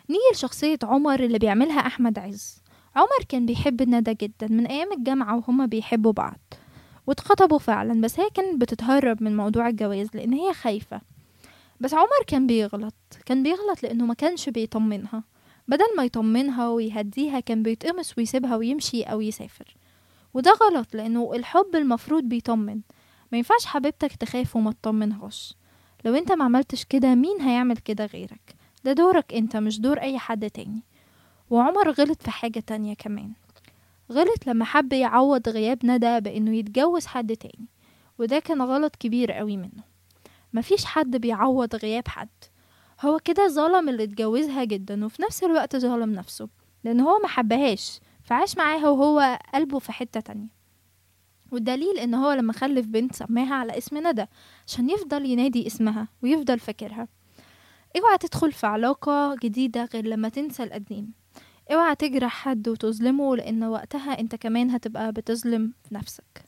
نيجي لشخصية عمر اللي بيعملها أحمد عز. عمر كان بيحب ندى جدا من أيام الجامعة وهما بيحبوا بعض واتخطبوا فعلا، بس هي كانت بتتهرب من موضوع الجواز لأن هي خايفة. بس عمر كان بيغلط لأنه ما كانش بيطمنها. بدل ما يطمنها ويهديها كان بيتقمص ويسيبها ويمشي أو يسافر. وده غلط لأنه الحب المفروض بيطمن. ما ينفعش حبيبتك تخاف وما تطمنهاش. لو انت ما عملتش كده مين هيعمل كده غيرك؟ ده دورك انت مش دور اي حد تاني. وعمر غلط في حاجة تانية كمان. غلط لما حب يعوض غياب ندى بانه يتجوز حد تاني، وده كان غلط كبير قوي منه. مفيش حد بيعوض غياب حد. هو كده ظلم اللي اتجوزها جدا وفي نفس الوقت ظلم نفسه، لان هو ما حبهاش فعاش معاها وهو قلبه في حتة تانية. والدليل ان هو لما خلف بنت سماها على اسم ندى عشان يفضل ينادي اسمها ويفضل فاكرها. اوعى تدخل في علاقة جديدة غير لما تنسى القديم. اوعى تجرح حد وتظلمه، لان وقتها انت كمان هتبقى بتظلم نفسك.